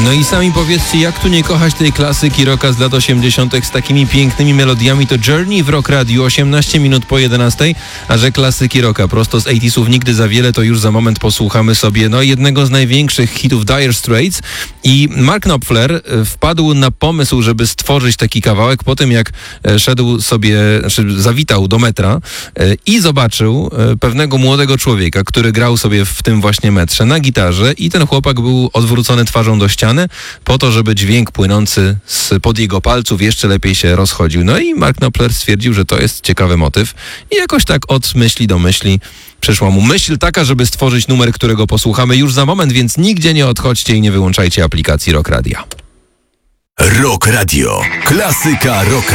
No i sami powiedzcie, jak tu nie kochać tej klasyki rocka z lat 80. z takimi pięknymi melodiami. To Journey w Rock Radio, 18 minut po 11, a że klasyki rocka prosto z 80sów nigdy za wiele, to już za moment posłuchamy sobie jednego z największych hitów Dire Straits. I Mark Knopfler wpadł na pomysł, żeby stworzyć taki kawałek po tym, jak zawitał do metra i zobaczył pewnego młodego człowieka, który grał sobie w tym właśnie metrze na gitarze i ten chłopak był odwrócony twarzą do ściany po to, żeby dźwięk płynący spod jego palców jeszcze lepiej się rozchodził. No i Mark Knopfler stwierdził, że to jest ciekawy motyw i jakoś tak od myśli do myśli przyszła mu myśl taka, żeby stworzyć numer, którego posłuchamy już za moment, więc nigdzie nie odchodźcie i nie wyłączajcie aplikacji Rock Radio. Rock Radio. Klasyka rocka.